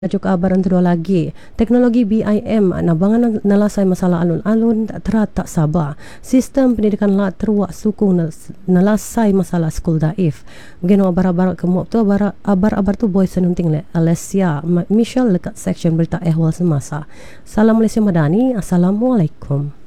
Tajuk abaran kedua lagi, teknologi BIM nabangan nalasai masalah alun-alun tak sabar. Sistem pendidikan lat teruak sukung nalasai masalah skul daif. Begini abar-abar kemuk tu abar tu boy senunting le Alessia Michelle lekat section berita ehwal semasa. Salam Malaysia Madani. Assalamualaikum.